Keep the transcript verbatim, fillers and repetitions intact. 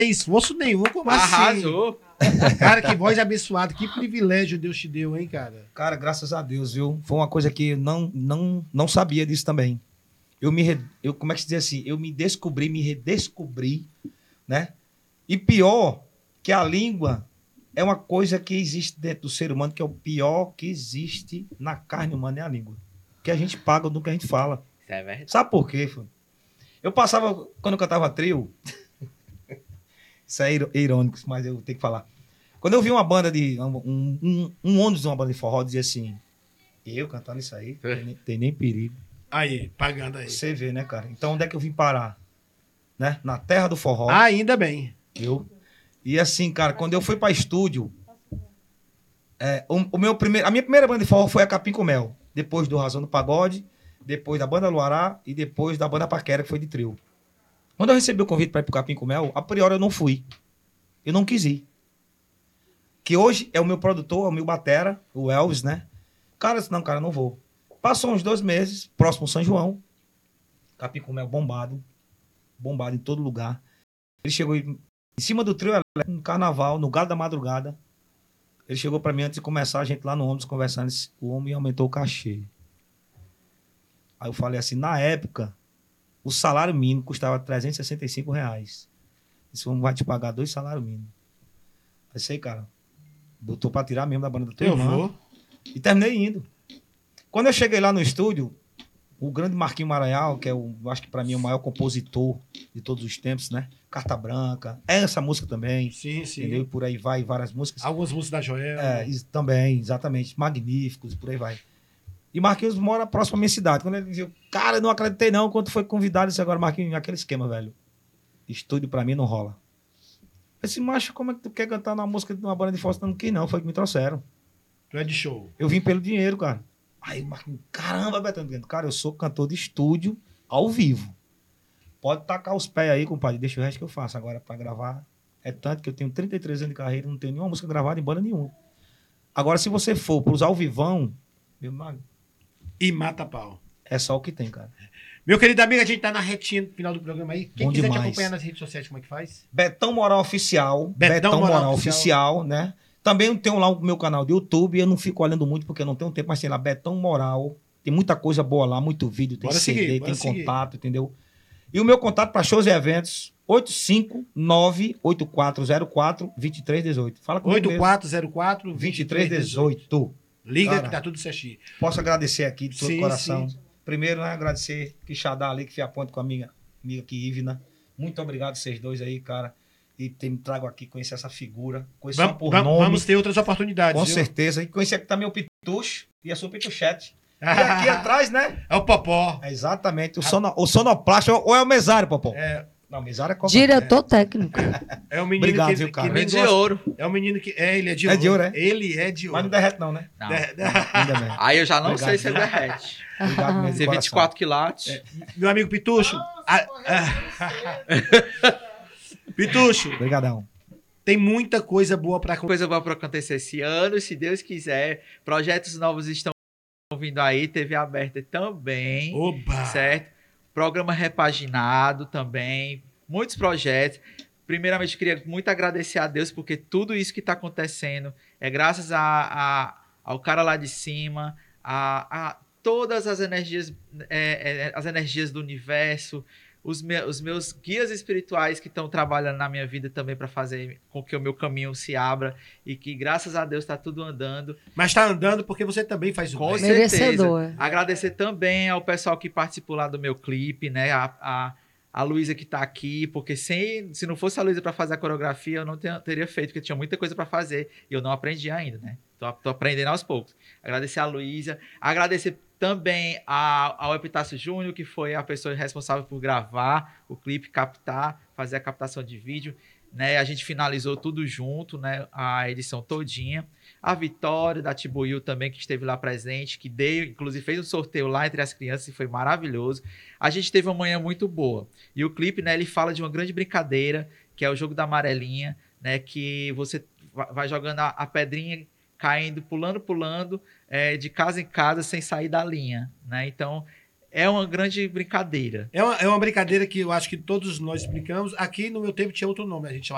esforço nenhum, como Arrasou. assim? Cara, que voz abençoada, que privilégio Deus te deu, hein, cara? Cara, graças a Deus, viu? Foi uma coisa que eu não, não, não sabia disso também. Eu me, re- eu, como é que se diz assim? Eu me descobri, me redescobri, né? E pior, que a língua é uma coisa que existe dentro do ser humano, que é o pior que existe na carne humana, é a língua. Que a gente paga do que a gente fala. Isso é verdade. Sabe por quê, filho? Eu passava, quando eu cantava trio, isso é iro- irônico, mas eu tenho que falar. Quando eu vi uma banda de, um, um, um ônibus de uma banda de forró, dizia assim, eu cantando isso aí, tem, nem- tem nem perigo. Aí, pagando aí. Você vê, né, cara? Então, onde é que eu vim parar? Né? Na terra do forró. Ah, ainda bem. Eu. E assim, cara, quando eu fui pra estúdio, é, o, o meu primeiro, a minha primeira banda de forró foi a Capim com Mel. Depois do Razão do Pagode, depois da banda Luará e depois da banda Paquera, que foi de trio. Quando eu recebi o convite para ir pro Capim com Mel, a priori eu não fui. Eu não quis ir. Que hoje é o meu produtor, é o meu batera, o Elvis, né? Cara, eu disse, não, cara, eu não vou. Passou uns dois meses, próximo São João, Capim com Mel bombado, bombado em todo lugar. Ele chegou em em cima do trio elétrico, no carnaval, no galo da madrugada. Ele chegou pra mim antes de começar, a gente lá no ônibus conversando, disse, o homem aumentou o cachê. Aí eu falei assim, na época, o salário mínimo custava trezentos e sessenta e cinco reais. Esse homem vai te pagar dois salários mínimos. Pensei, cara, botou pra tirar mesmo da banda do teu Eu irmão. vou. E terminei indo. Quando eu cheguei lá no estúdio, o grande Marquinhos Maranhão, que é o, eu acho que pra mim é o maior compositor de todos os tempos, né? Carta Branca, essa música também, Sim, sim. entendeu? E por aí vai, várias músicas. Algumas músicas da Joel. É, is- também, exatamente. Magníficos, por aí vai. E Marquinhos mora próximo à minha cidade. Quando ele dizia, cara, eu não acreditei não, quando foi convidado, disse agora, Marquinhos, aquele esquema, velho. Estúdio pra mim não rola. Eu disse, macho, como é que tu quer cantar numa música de uma banda de força? Não quis não, foi que me trouxeram. Tu é de show. Eu vim pelo dinheiro, cara. Aí, Marquinhos, caramba, Betão, cara, eu sou cantor de estúdio ao vivo. Pode tacar os pés aí, compadre, deixa o resto que eu faço. Agora, pra gravar, é tanto que eu tenho trinta e três anos de carreira, não tenho nenhuma música gravada em banda nenhuma. Agora, se você for para usar o vivão, meu irmão, E mata pau. é só o que tem, cara. Meu querido amigo, a gente tá na retinha no final do programa aí. Quem Bom quiser te demais. acompanhar nas redes sociais, como é que faz? Betão Moral Oficial. Betão Betão, Moral Moral, Oficial. Oficial, né? Também tenho lá o meu canal de YouTube. Eu não fico olhando muito porque eu não tenho tempo, mas tem lá Betão Moral. Tem muita coisa boa lá, muito vídeo, tem Bora C D, seguir, bora tem seguir. contato, entendeu? E o meu contato para shows e eventos, oito cinco nove oito quatro zero quatro dois três um oito. Fala comigo oito mesmo. quatro zero quatro dois três um oito. Liga Cara, que tá tudo certinho. Posso agradecer aqui de todo Sim, o coração. sim. Primeiro, né, agradecer Quixadá ali, que fez a ponte com a minha amiga aqui, Ivna. Muito obrigado vocês dois aí, cara. E tem, me trago aqui conhecer essa figura. Conhecer Vamos, por vamos- nome. vamos ter outras oportunidades. Com viu? certeza. E conhecer aqui também o Pitucho e a sua Pituchete. E aqui atrás, né? É o Popó. É exatamente. O, sono, o sonoplasta ou é o mesário, Popó? É, Não, o mesário é qual? Diretor técnico. é o menino Obrigado, que, viu, que cara? nem De gosta- ouro. É o menino que. É, ele é de É ouro. de ouro, é? Ele é de Mas ouro. não derrete não, né? Não. De- de- Ainda bem. Aí eu já não Obrigado, sei se viu? derrete. Obrigado mesmo. de Ser coração. vinte e quatro quilates. É. Meu amigo Pitucho. a- a- Pitucho, Obrigadão. tem muita coisa boa pra Coisa boa para acontecer esse ano, se Deus quiser. Projetos novos estão vindo aí, T V aberta também, Oba! certo? Programa repaginado também, muitos projetos. Primeiramente, eu queria muito agradecer a Deus, porque tudo isso que está acontecendo é graças a, a- ao cara lá de cima, a, a todas as energias, é, é, as energias do universo, os, me, os meus guias espirituais que estão trabalhando na minha vida também para fazer com que o meu caminho se abra e que, graças a Deus, está tudo andando. Mas tá andando porque você também faz o Com bem. certeza. Merecedor. Agradecer também ao pessoal que participou lá do meu clipe, né? A, a, a Luísa que tá aqui, porque sem, se não fosse a Luísa para fazer a coreografia, eu não tenha- teria feito, porque tinha muita coisa para fazer e eu não aprendi ainda, né? Tô, tô aprendendo aos poucos. Agradecer a Luísa, agradecer também a- ao Epitácio Júnior, que foi a pessoa responsável por gravar o clipe, captar, fazer a captação de vídeo, né? A gente finalizou tudo junto, né? A edição todinha. A Vitória da Tibuiu também, que esteve lá presente, que deu, inclusive fez um sorteio lá entre as crianças e foi maravilhoso. A gente teve uma manhã muito boa. E o clipe, né, ele fala de uma grande brincadeira, que é o jogo da amarelinha, né, que você va- vai jogando a, a pedrinha, caindo, pulando, pulando, é, de casa em casa, sem sair da linha, né? Então, é uma grande brincadeira. É uma, é uma brincadeira que eu acho que todos nós explicamos. Aqui no meu tempo tinha outro nome. A gente chamava